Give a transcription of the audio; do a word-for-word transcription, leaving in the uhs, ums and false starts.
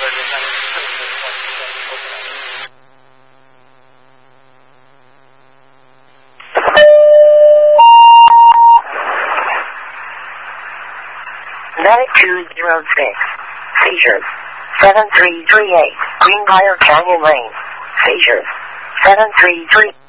Medic two zero six. Seizures. seven three three eight. Greenbrier Canyon Lane. Seizures. seven three three.